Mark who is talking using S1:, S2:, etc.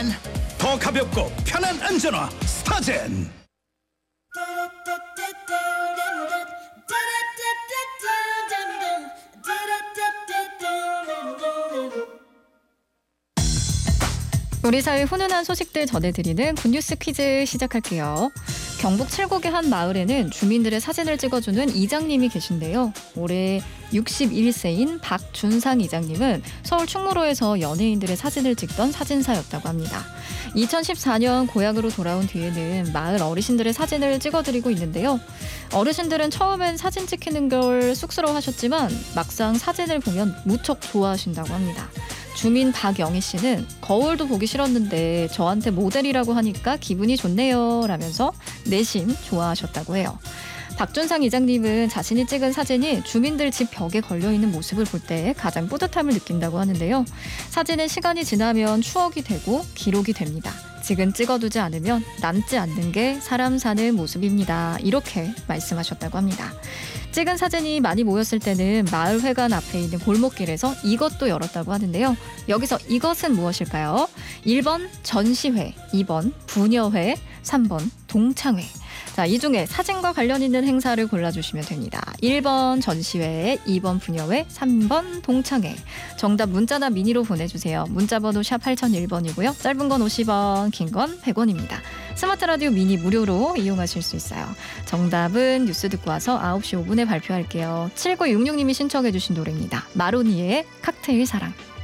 S1: 더 가볍고 편한 안전화 스타젠.
S2: 우리 사회 훈훈한 소식들 전해드리는 굿뉴스 퀴즈 시작할게요. 경북 칠곡의 한 마을에는 주민들의 사진을 찍어주는 이장님이 계신데요. 올해 61세인 박준상 이장님은 서울 충무로에서 연예인들의 사진을 찍던 사진사였다고 합니다. 2014년 고향으로 돌아온 뒤에는 마을 어르신들의 사진을 찍어드리고 있는데요. 어르신들은 처음엔 사진 찍히는 걸 쑥스러워하셨지만 막상 사진을 보면 무척 좋아하신다고 합니다. 주민 박영희 씨는 거울도 보기 싫었는데 저한테 모델이라고 하니까 기분이 좋네요 라면서 내심 좋아하셨다고 해요. 박준상 이장님은 자신이 찍은 사진이 주민들 집 벽에 걸려있는 모습을 볼 때 가장 뿌듯함을 느낀다고 하는데요. 사진은 시간이 지나면 추억이 되고 기록이 됩니다. 지금 찍어두지 않으면 남지 않는 게 사람 사는 모습입니다. 이렇게 말씀하셨다고 합니다. 찍은 사진이 많이 모였을 때는 마을회관 앞에 있는 골목길에서 이것도 열었다고 하는데요. 여기서 이것은 무엇일까요? 1번 전시회, 2번 부녀회, 3번 동창회. 자, 이 중에 사진과 관련 있는 행사를 골라주시면 됩니다. 1번 전시회, 2번 부녀회, 3번 동창회. 정답 문자나 미니로 보내주세요. 문자번호 샵 8001번이고요. 짧은 건 50원, 긴 건 100원입니다. 스마트 라디오 미니 무료로 이용하실 수 있어요. 정답은 뉴스 듣고 와서 9시 5분에 발표할게요. 7966님이 신청해 주신 노래입니다. 마로니에의 칵테일 사랑.